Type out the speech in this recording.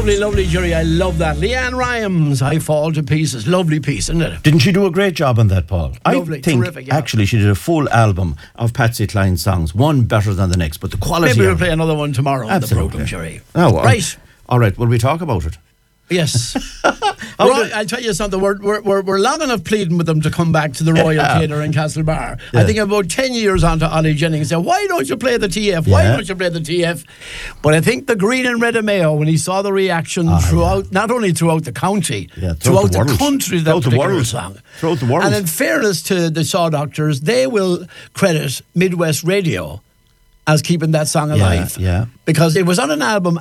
Lovely, lovely, Jerry. I love that. Leanne Rhymes, I Fall to Pieces. Lovely piece, isn't it? Didn't she do a great job on that, Paul? Lovely, I think terrific, yeah. actually she did a full album of Patsy Cline's songs, one better than the next, but the quality. Maybe we'll of play another one tomorrow on the programme, Jerry. Oh, well. Right. All right, will we talk about it? Yes. I'll tell you something. We're long enough pleading with them to come back to the Royal Theatre in Castlebar. Yeah. I think about 10 years on to Ollie Jennings said, why don't you play the TF? Why don't you play the TF? But I think the Green and Red of Mayo, when he saw the reaction throughout, not only throughout the county, throughout the country, that particular song. Throughout the world. And in fairness to the Saw Doctors, they will credit Midwest Radio as keeping that song alive. Yeah. Because it was on an album